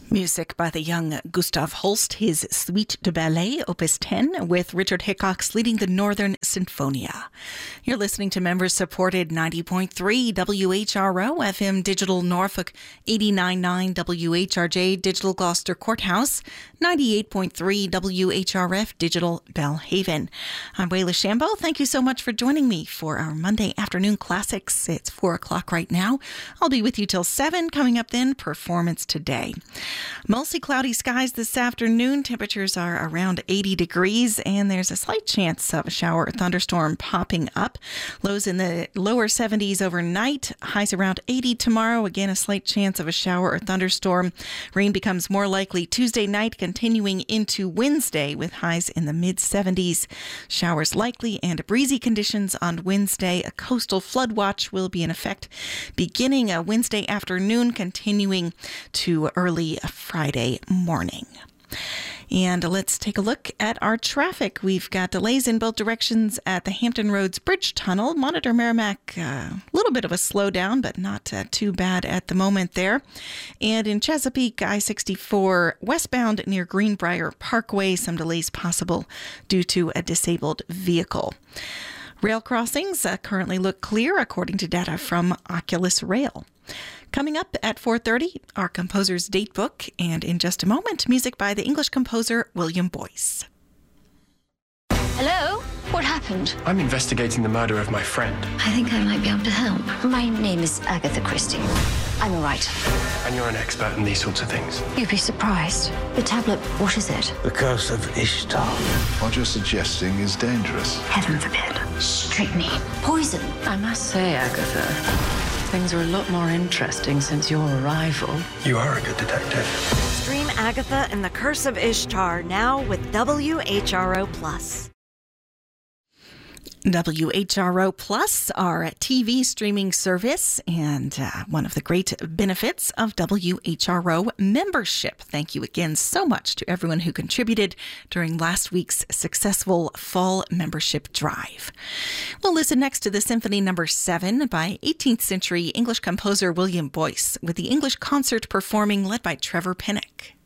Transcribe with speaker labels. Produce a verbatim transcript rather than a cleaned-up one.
Speaker 1: Music by the young Gustav Holst, his Suite de Ballet, Opus ten, with Richard Hickox leading the Northern Sinfonia. You're listening to members-supported ninety point three W H R O, F M Digital Norfolk, eighty-nine point nine W H R J Digital Gloucester Courthouse, ninety-eight point three W H R F Digital Belhaven. I'm Wayla Shambo. Thank you so much for joining me for our Monday afternoon classics. It's four o'clock right now. I'll be with you till seven. Coming up then, Performance Today. Mostly cloudy skies this afternoon. Temperatures are around eighty degrees, and there's a slight chance of a shower or thunderstorm popping up. Lows in the lower seventies overnight. Highs around eighty tomorrow. Again, a slight chance of a shower or thunderstorm. Rain becomes more likely Tuesday night, continuing into Wednesday with highs in the mid seventies. Showers likely and breezy conditions on Wednesday. A coastal flood watch will be in effect beginning a Wednesday afternoon, continuing to early Friday morning. And let's take a look at our traffic. We've got delays in both directions at the Hampton Roads Bridge Tunnel. Monitor Merrimack, a uh, little bit of a slowdown, but not uh, too bad at the moment there. And in Chesapeake, I sixty-four westbound near Greenbrier Parkway, some delays possible due to a disabled vehicle. Rail crossings uh, currently look clear, according to data from Oculus Rail. Coming up at four thirty, our composer's date book, and in just a moment, music by the English composer William Boyce.
Speaker 2: Hello? What happened?
Speaker 3: I'm investigating the murder of my friend.
Speaker 2: I think I might be able to help. My name is Agatha Christie. I'm a writer.
Speaker 3: And you're an expert in these sorts of things.
Speaker 2: You'd be surprised. The tablet, what is it?
Speaker 4: The Curse of Ishtar.
Speaker 5: What you're suggesting is dangerous.
Speaker 2: Heaven forbid. Strychnine. Poison.
Speaker 6: I must say, Agatha, things are a lot more interesting since your arrival.
Speaker 3: You are a good detective.
Speaker 7: Stream Agatha and the Curse of Ishtar now with W H R O Plus.
Speaker 1: W H R O Plus, our T V streaming service, and uh, one of the great benefits of W H R O membership. Thank you again so much to everyone who contributed during last week's successful fall membership drive. We'll listen next to the Symphony Number seven by eighteenth century English composer William Boyce, with the English concert performing led by Trevor Pinnock.